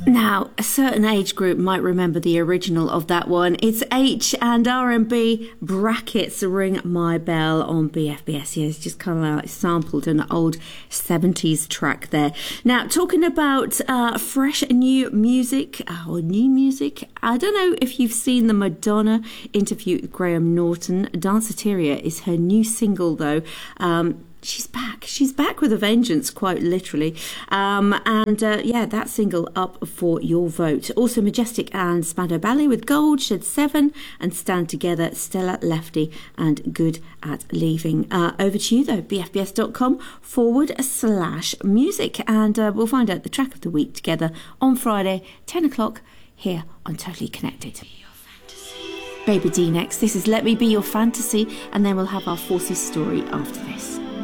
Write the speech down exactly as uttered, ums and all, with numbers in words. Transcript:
Now, a certain age group might remember the original of that one. It's H and R and B, brackets, Ring My Bell on B F B S. Yeah, it's just kind of like sampled an old seventies track there. Now, talking about uh, fresh new music, uh, or new music, I don't know if you've seen the Madonna interview with Graham Norton. Danceteria is her new single, though. Um, She's back. She's back with a vengeance, quite literally. Um, and uh, yeah, that single up for your vote. Also, Majestic and Spandau Ballet with Gold, Shed seven, and Stand Together, Stella Lefty, and Good at Leaving. Uh, over to you, though, bfbs.com forward slash music. And uh, we'll find out the track of the week together on Friday, ten o'clock, here on Totally Connected. Baby D next. This is Let Me Be Your Fantasy, and then we'll have our Forces story after this.